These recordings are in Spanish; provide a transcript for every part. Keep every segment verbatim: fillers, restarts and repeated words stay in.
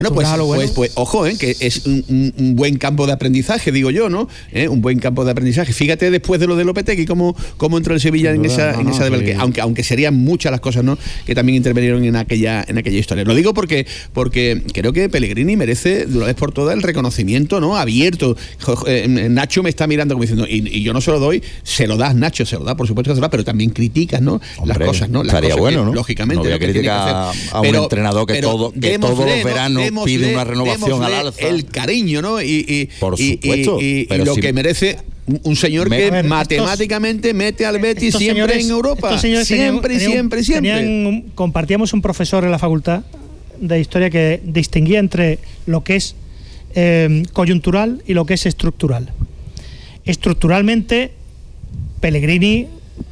Bueno, pues, bueno. pues, pues ojo, ¿eh? Que es un, un, un buen campo de aprendizaje, digo yo, ¿no? ¿Eh? Un buen campo de aprendizaje. Fíjate después de lo de Lopetegui cómo, cómo entró el Sevilla en esa, no, en esa no, sí. aunque, aunque serían muchas las cosas, ¿no? Que también intervinieron en aquella, en aquella historia. Lo digo porque, porque creo que Pellegrini merece de una vez por todas el reconocimiento, ¿no? Abierto. Nacho me está mirando como diciendo, y, y yo no se lo doy, se lo das, Nacho, se lo da, por supuesto que se lo da, pero también criticas, ¿no? Hombre, las cosas, ¿no? Las estaría cosas bueno, que, ¿no? Lógicamente. No voy a criticar a un pero, entrenador que, todo, que todos los veranos démosle, pide una renovación al alza. El cariño, ¿no? Y, y, por supuesto. Y, y, y, pero y lo si que merece un señor me, que ver, matemáticamente estos, mete al Betis siempre señores, en Europa. Siempre, tenían, tenían, siempre, siempre. Tenían, compartíamos un profesor en la facultad de historia que distinguía entre lo que es eh, coyuntural y lo que es estructural. Estructuralmente, Pellegrini,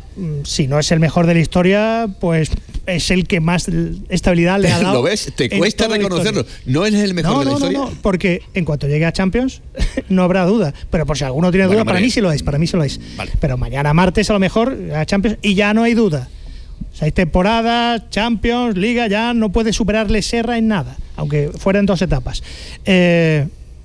si no es el mejor de la historia, pues es el que más estabilidad le ha dado. ¿Lo ves? Te cuesta reconocerlo. No es el mejor no, de la no, historia. No, no, porque en cuanto llegue a Champions no habrá duda. Pero por si alguno tiene bueno, duda, para mí sí lo es, para mí sí lo es. Vale. Pero mañana martes a lo mejor a Champions y ya no hay duda. Seis temporadas, Champions, Liga, ya no puede superarle Serra en nada, aunque fuera en dos etapas. Eh,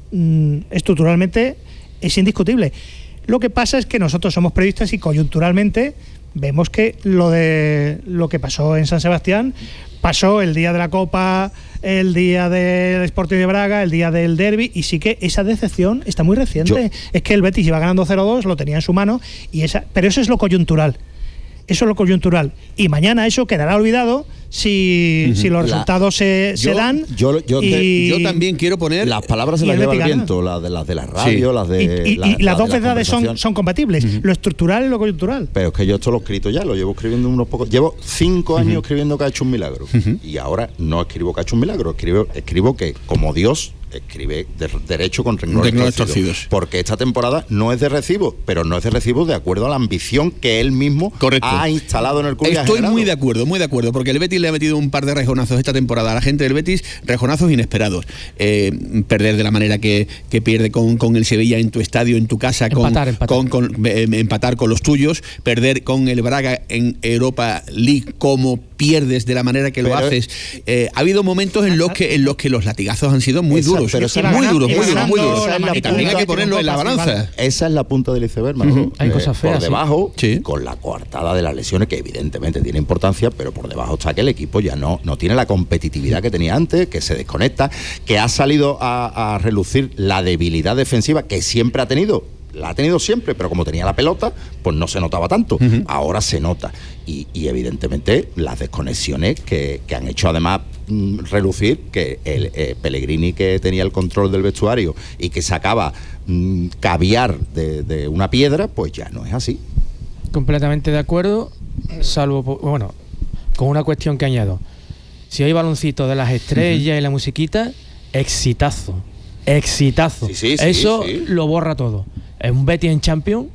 estructuralmente es indiscutible. Lo que pasa es que nosotros somos periodistas y coyunturalmente vemos que lo de lo que pasó en San Sebastián pasó el día de la Copa, el día del Sporting de Braga, el día del derbi, y sí que esa decepción está muy reciente. Yo. Es que el Betis iba ganando cero dos, lo tenía en su mano, y esa, pero eso es lo coyuntural. Eso es lo coyuntural. Y mañana eso quedará olvidado si, uh-huh. si los resultados la, se, yo, se dan. Yo, yo, y, te, yo también quiero poner. Las palabras se las lleva el viento, las de, las de la radio, sí. las de. Y, y, la, y las la dos verdades son, son compatibles, uh-huh. lo estructural y lo coyuntural. Pero es que yo esto lo he escrito ya, lo llevo escribiendo unos pocos. Llevo cinco años uh-huh. escribiendo que ha hecho un milagro. Uh-huh. Y ahora no escribo que ha hecho un milagro, escribo, escribo que como Dios escribe de, derecho con renglones torcidos, porque esta temporada no es de recibo, pero no es de recibo de acuerdo a la ambición que él mismo Correcto. ha instalado en el club. Estoy muy de acuerdo, muy de acuerdo, porque el Betis le ha metido un par de rejonazos esta temporada a la gente del Betis, rejonazos inesperados. Eh, perder de la manera que, que pierde con, con el Sevilla en tu estadio, en tu casa, con, empatar, empatar. Con, con, eh, empatar con los tuyos, perder con el Braga en Europa League como pierdes de la manera que pero, lo haces. Eh, ha habido momentos en los que en los que los latigazos han sido muy duros. Pero muy, ganar, duros, muy duros, muy duros, muy duros. Y también hay que ponerlo en la balanza. Esa es la punta del iceberg, uh-huh. Hay eh, cosas feas. Por debajo, sí. con la coartada de las lesiones, que evidentemente tiene importancia, pero por debajo está que el equipo ya no, no tiene la competitividad que tenía antes, que se desconecta, que ha salido a, a relucir la debilidad defensiva que siempre ha tenido. La ha tenido siempre, pero como tenía la pelota, pues no se notaba tanto. Uh-huh. Ahora se nota. Y, y evidentemente las desconexiones que, que han hecho además mm, relucir que el eh, Pellegrini, que tenía el control del vestuario y que sacaba mm, caviar de, de una piedra, pues ya no es así. Completamente de acuerdo, salvo, bueno, con una cuestión que añado. Si hay baloncito de las estrellas uh-huh. y la musiquita, exitazo. Exitazo. Sí, sí, sí, Eso sí. lo borra todo. Es un Betis en Champions,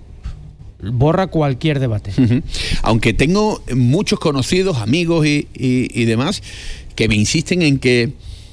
borra cualquier debate. Uh-huh. Aunque tengo muchos conocidos, amigos y, y, y demás que me insisten en que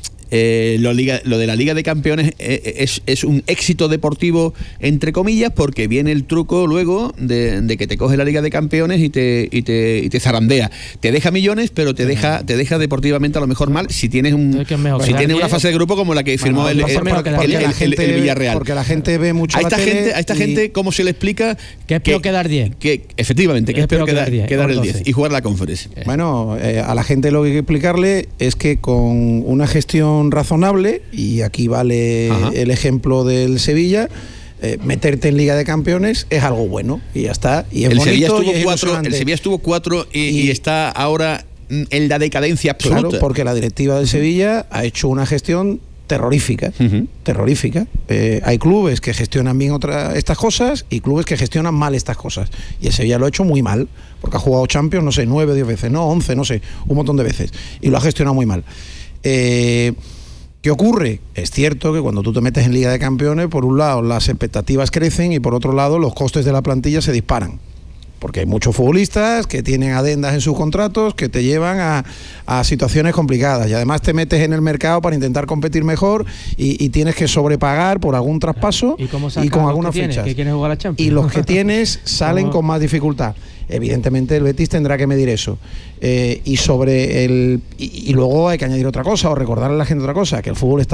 eh, lo, liga, lo de la Liga de Campeones eh, es, es un éxito deportivo, entre comillas, porque viene el truco luego de, de que te coge la Liga de Campeones y te, y te, y te zarandea. Te deja millones, pero te deja, te deja deportivamente a lo mejor mal si tienes un si tienes una fase de grupo como la que firmó bueno, el, el, el, el, el, gente, el Villarreal. Porque la gente ve mucho a esta la gente, tele a esta y... gente cómo se le explica que es peor quedar diez. Que efectivamente, que es, es peor quedar diez, quedar el diez y jugar la Conference. Bueno, eh, a la gente lo que hay que explicarle es que con una gestión razonable, y aquí vale Ajá. el ejemplo del Sevilla, eh, meterte en Liga de Campeones es algo bueno y ya está. Y es el, bonito, Sevilla estuvo y es cuatro, el Sevilla estuvo cuatro y, y, y está ahora en la decadencia absoluta. Claro, porque la directiva del Sevilla ha hecho una gestión terrorífica, uh-huh. terrorífica. Eh, hay clubes que gestionan bien otra, estas cosas y clubes que gestionan mal estas cosas. Y el Sevilla lo ha hecho muy mal, porque ha jugado Champions, no sé, nueve, diez veces, no, once, no sé, un montón de veces. Y lo ha gestionado muy mal. Eh... ¿Qué ocurre? Es cierto que cuando tú te metes en Liga de Campeones, por un lado las expectativas crecen y por otro lado los costes de la plantilla se disparan. Porque hay muchos futbolistas que tienen adendas en sus contratos que te llevan a, a situaciones complicadas y además te metes en el mercado para intentar competir mejor y, y tienes que sobrepagar por algún traspaso ¿Y, y con algunas que fechas. ¿Que quieres jugar la Champions? Y los que tienes salen con más dificultad. Evidentemente el Betis tendrá que medir eso. Eh, y sobre el y, y luego hay que añadir otra cosa o recordarle a la gente otra cosa, que el fútbol está